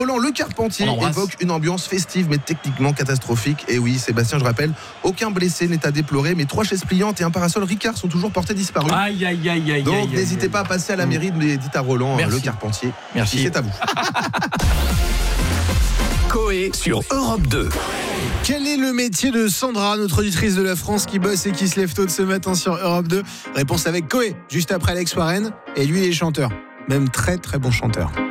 Roland Le Carpentier évoque une ambiance festive mais techniquement catastrophique. Et oui, Sébastien, je rappelle, aucun blessé n'est à déplorer, mais 3 chaises pliantes et un parasol Ricard sont toujours portés disparus. Aïe. Donc n'hésitez pas à passer à la mairie, dites à Roland Le Carpentier. Merci. C'est à vous. Coé sur Europe 2. Quel est le métier de Sandra, notre auditrice de la France qui bosse et qui se lève tôt de ce matin sur Europe 2? Réponse avec Coé, juste après Alex Warren. Et lui, il est chanteur. Même très très bon chanteur.